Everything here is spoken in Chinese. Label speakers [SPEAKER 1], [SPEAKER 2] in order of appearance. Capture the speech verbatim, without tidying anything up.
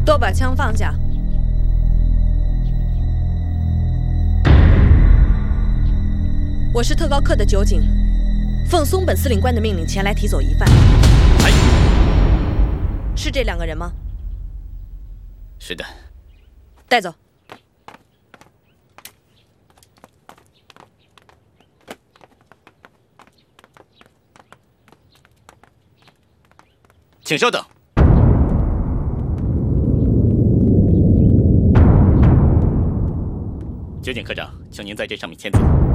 [SPEAKER 1] 都把枪放下。我是特高课的酒警，奉松本司令官的命令前来提走疑犯。
[SPEAKER 2] 哎，
[SPEAKER 1] 是这两个人吗？
[SPEAKER 2] 是的。
[SPEAKER 1] 带走。
[SPEAKER 2] 请稍等。酒井科长，请您在这上面签字。